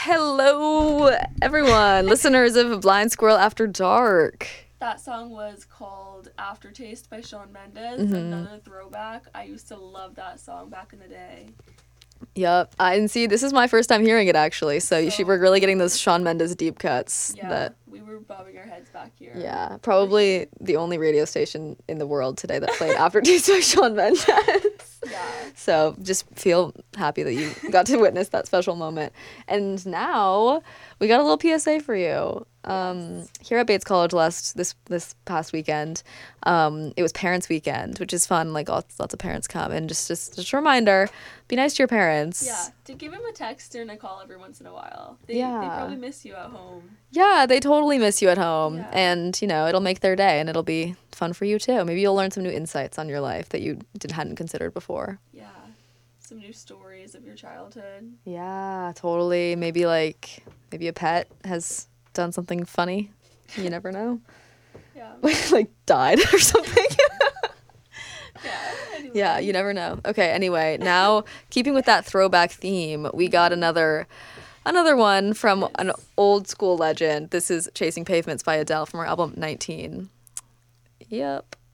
Hello, everyone, listeners of Blind Squirrel After Dark. That song was called Aftertaste by Shawn Mendes. Another throwback. I used to love that song back in the day. Yep, and see, this is my first time hearing it, actually, so we're really getting those Shawn Mendes deep cuts. Yeah, we were bobbing our heads back here. Yeah, probably the only radio station in the world today that played Aftertaste by Shawn Mendes. Yeah. So just feel happy that you got to witness that special moment. And now we got a little PSA for you. Here at Bates College this past weekend, it was Parents Weekend, which is fun. Like lots of parents come, and just a reminder: be nice to your parents. Yeah, to give them a text and a call every once in a while. They probably miss you at home. Yeah, they totally miss you at home, Yeah. and it'll make their day, and it'll be fun for you too. Maybe you'll learn some new insights on your life that you hadn't considered before. Yeah, some new stories of your childhood. Yeah, totally. Maybe a pet has done something funny. You never know. Yeah. Like died or something. Anyway. Yeah, you never know. Okay, anyway, now keeping with that throwback theme, we got another one from an old school legend. This is Chasing Pavements by Adele from her album 19. Yep.